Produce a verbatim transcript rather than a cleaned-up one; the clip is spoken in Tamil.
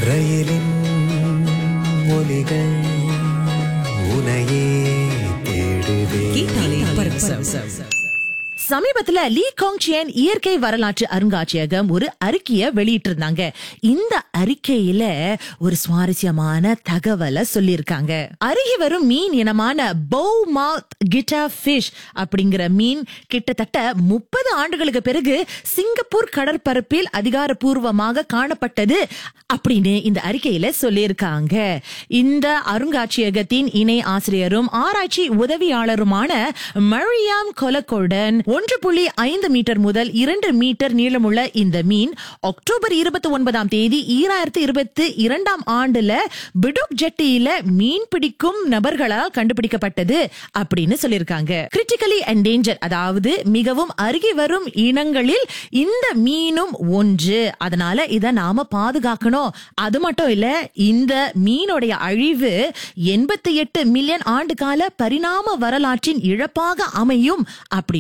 ரயிலின் ஒலிகள் உனையே தேடுவே. சமீபத்துல லீ காங்சியன் இயற்கை வரலாற்று அருங்காட்சியகம் ஒரு அறிக்கையை வெளியிட்டிருந்தாங்க. இந்த அறிக்கையில ஒரு சுவாரஸ்யமான தகவலை சொல்லியிருக்காங்க. அருகி வரும் மீன் இனமான பவ் மவுத் கிட்டா ஃபிஷ் அப்படிங்கிற மீன் கிட்டத்தட்ட முப்பது ஆண்டுகளுக்கு பிறகு சிங்கப்பூர் கடற்பரப்பில் அதிகாரப்பூர்வமாக காணப்பட்டது அப்படின்னு இந்த அறிக்கையில சொல்லியிருக்காங்க. இந்த அருங்காட்சியகத்தின் இணை ஆசிரியரும் ஆராய்ச்சி உதவியாளருமான மரியாம் கொலகோடன் ஒன்று புள்ளி ஐந்து மீட்டர் முதல் இரண்டு மீட்டர் நீளமுள்ள இந்த மீன் அக்டோபர் இருபத்தி ஒன்பதாம் தேதி ஈராயிரத்தி இருபத்தி இரண்டாம் ஆண்டுல பிடுக் ஜெட்டியில மீன் பிடிக்கும் நபர்களால் கண்டுபிடிக்கப்பட்டது அப்படின்னு சொல்லியிருக்காங்க. கிரிட்டிக்கலி என்டேஞ்சர், அதாவது மிகவும் அருகி வரும் இனங்களில் இந்த மீனும் ஒன்று. அதனால இத நாம பாதுகாக்கணும். அது மட்டும் இல்ல, இந்த மீனுடைய அழிவு எண்பத்தி எட்டு மில்லியன் ஆண்டு கால பரிணாம வரலாற்றின் இழப்பாக அமையும் அப்படி